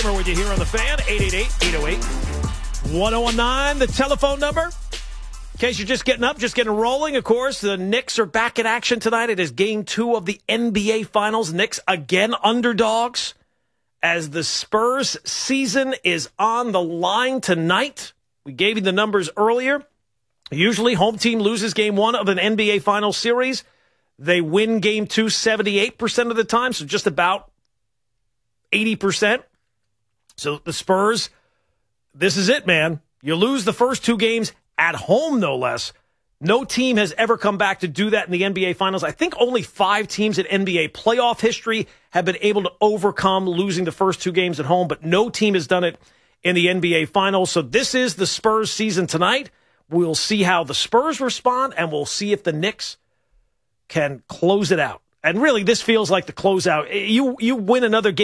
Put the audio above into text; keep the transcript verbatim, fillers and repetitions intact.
We're with you here on the Fan, eight eight eight, eight oh eight, one oh one nine, the telephone number. In case you're just getting up, just getting rolling, of course, the Knicks are back in action tonight. It is game two of the N B A Finals. Knicks again underdogs as the Spurs season is on the line tonight. We gave you the numbers earlier. Usually home team loses game one of an N B A Finals series. They win game two seventy-eight percent of the time, so just about eighty percent. So the Spurs, this is it, man. You lose the first two games at home, no less. No team has ever come back to do that in the N B A Finals. I think only five teams in N B A playoff history have been able to overcome losing the first two games at home, but no team has done it in the N B A Finals. So this is the Spurs season tonight. We'll see how the Spurs respond, and we'll see if the Knicks can close it out. And really, this feels like the closeout. You, you win another game.